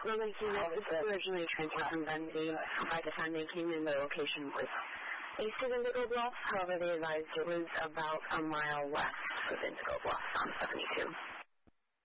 Well, like you know, this was originally a transport from Benzie. By the time they came in, the location was east of Indigo Bluff. However, they advised it was about a mile west of Indigo Bluff on 72.